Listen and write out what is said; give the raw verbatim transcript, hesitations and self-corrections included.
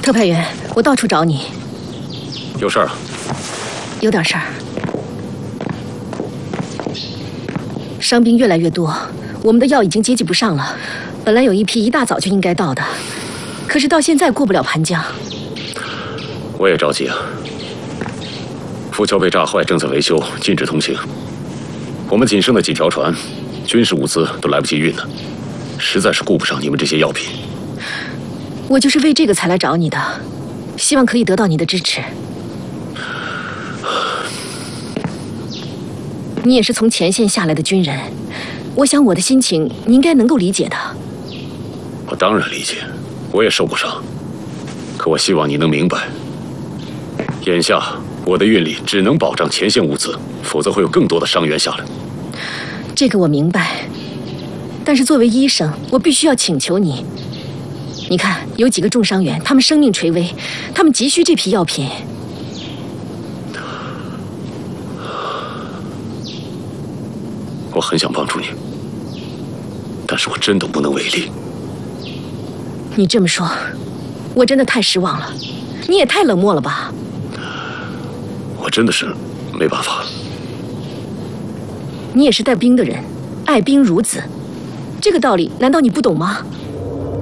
特派员，我到处找你， 有事儿啊？ 有点事儿。伤兵越来越多，我们的药已经接济不上了。本来有一批一大早就应该到的，可是到现在过不了盘江。 我也着急啊。浮桥被炸坏，正在维修，禁止通行。我们仅剩的几条船，军事物资都来不及运呢，实在是顾不上你们这些药品。 我就是为这个才来找你的，希望可以得到你的支持。你也是从前线下来的军人，我想我的心情你应该能够理解的。 我当然理解，我也受过伤，可我希望你能明白，眼下我的运力只能保障前线物资，否则会有更多的伤员下来。 这个我明白，但是作为医生，我必须要请求你。你看，有几个重伤员，他们生命垂危，他们急需这批药品。 我很想帮助你，但是我真的无能为力。 你这么说，我真的太失望了。你也太冷漠了吧？ 我真的是没办法。 你也是带兵的人，爱兵如子，这个道理难道你不懂吗？